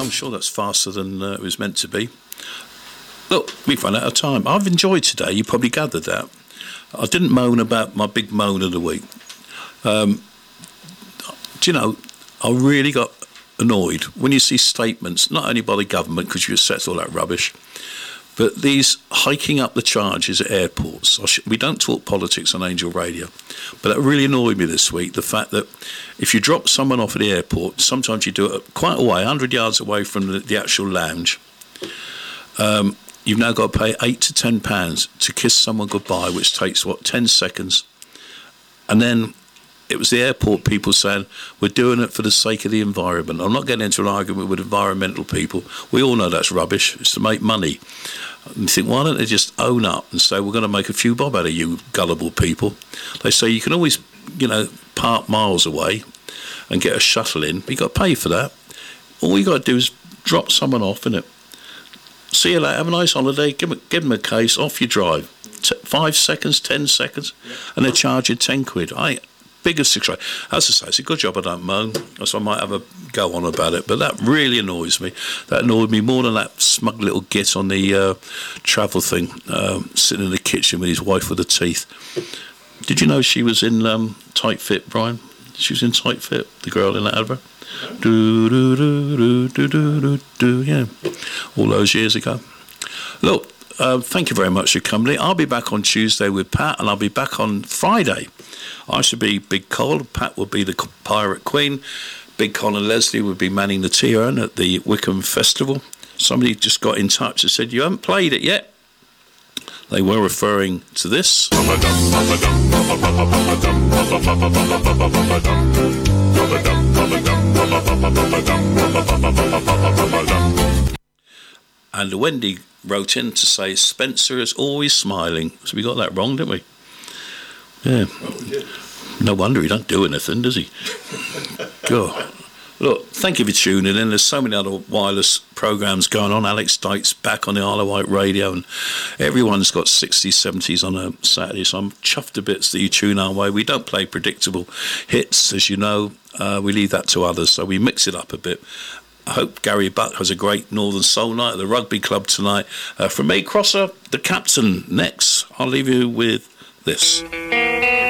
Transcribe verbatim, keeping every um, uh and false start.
I'm sure that's faster than uh, it was meant to be. Look, we've run out of time. I've enjoyed today. You probably gathered that. I didn't moan about my big moan of the week. Um, do you know, I really got annoyed when you see statements, not only by the government, because you accept all that rubbish, but these hiking up the charges at airports. We don't talk politics on Angel Radio, but that really annoyed me this week, the fact that if you drop someone off at the airport, sometimes you do it quite a way, one hundred yards away from the, the actual lounge, um, you've now got to pay eight to ten pounds to kiss someone goodbye, which takes, what, ten seconds. And then it was the airport people saying, we're doing it for the sake of the environment. I'm not getting into an argument with environmental people. We all know that's rubbish. It's to make money. And you think, why don't they just own up and say, we're going to make a few bob out of you gullible people? They say you can always, you know, park miles away and get a shuttle in, but you've got to pay for that. All you got to do is drop someone off, innit? See you later, have a nice holiday, give them, give them a case, off you drive. T- five seconds, ten seconds, and they charge you ten quid. I biggest six. As I say, it's a good job I don't moan, so I might have a go on about it, but that really annoys me. That annoyed me more than that smug little git on the uh, travel thing, um, sitting in the kitchen with his wife with the teeth. Did you know she was in um, Tight Fit, Brian? She was in Tight Fit, the girl in that advert. Do, do, do, do, do, do, do, do, yeah. All those years ago. Look, uh, thank you very much for coming. I'll be back on Tuesday with Pat, and I'll be back on Friday. I should be Big Cole, Pat will be the Pirate Queen, Big Cole and Leslie would be manning the T-Urn at the Wickham Festival. Somebody just got in touch and said, you haven't played it yet. They were referring to this. And Wendy wrote in to say, Spencer is always smiling. So we got that wrong, didn't we? Yeah. No wonder he don't do anything, does he? God. Look, thank you for tuning in. There's so many other wireless programmes going on. Alex Dyke's back on the Isle of Wight radio, and everyone's got sixties, seventies on a Saturday, so I'm chuffed to bits that you tune our way. We don't play predictable hits, as you know. Uh, we leave that to others, so we mix it up a bit. I hope Gary Buck has a great Northern Soul night at the Rugby Club tonight. Uh, from me, Crosser, the captain, next. I'll leave you with this.